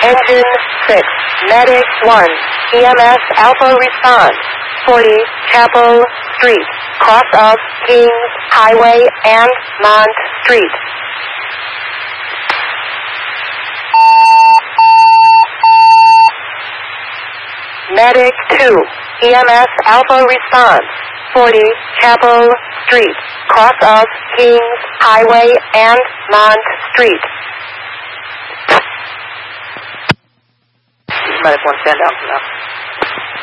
Engine 6, Medic 1, EMS Alpha response, 40 Chapel Street, cross of Kings Highway and Mont Street. Medic 2, EMS Alpha response, 40 Chapel Street, cross of Kings Highway and Mont Street. Medic 1, stand down for now.